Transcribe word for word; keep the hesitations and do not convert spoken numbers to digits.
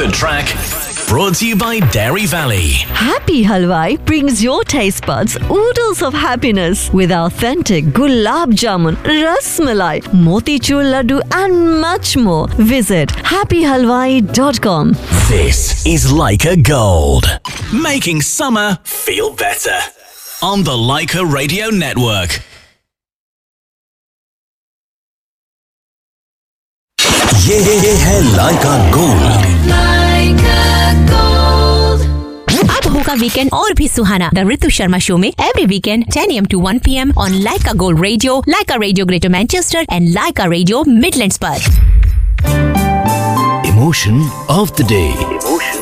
track. Brought to you by Dairy Valley. Happy Halwai brings your taste buds oodles of happiness with authentic gulab jamun, ras malai, motichur laddu and much more. Visit happy halwai dot com. This is Leica Gold. Making summer feel better. On the Leica Radio Network. ये है Leica Gold. अब होगा weekend और भी सुहाना the Ritu Sharma show में every weekend ten A M to one P M on Lyca gold radio, Lyca radio greater Manchester and Lyca radio Midlands पर। Emotion of the day.